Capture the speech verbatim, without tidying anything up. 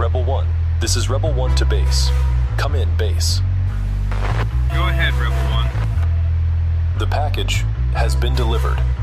Rebel One. This is Rebel One to base. Come in, base. Go ahead, Rebel One. The package has been delivered.